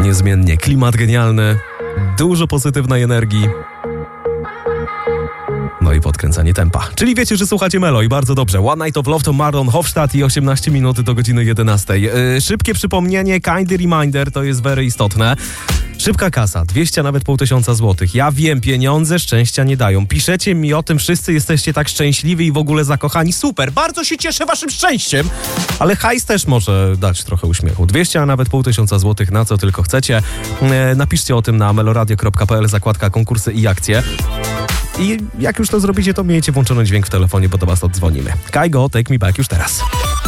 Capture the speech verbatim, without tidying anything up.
niezmiennie. Klimat genialny, dużo pozytywnej energii. No i podkręcanie tempa. Czyli wiecie, że słuchacie Melo i bardzo dobrze. One Night of Love to Marlon Hofstadt i osiemnaście minut do godziny jedenastej. Yy, szybkie przypomnienie, kindy reminder, to jest very istotne. Szybka kasa, dwieście, a nawet pół tysiąca złotych. Ja wiem, pieniądze szczęścia nie dają. Piszecie mi o tym, wszyscy jesteście tak szczęśliwi i w ogóle zakochani. Super, bardzo się cieszę waszym szczęściem. Ale hajs też może dać trochę uśmiechu. dwieście, a nawet pół tysiąca złotych, na co tylko chcecie. E, napiszcie o tym na meloradio kropka p l, zakładka konkursy i akcje. I jak już to zrobicie, to miejcie włączony dźwięk w telefonie, bo do was oddzwonimy. Kaigo, Take Me Back już teraz.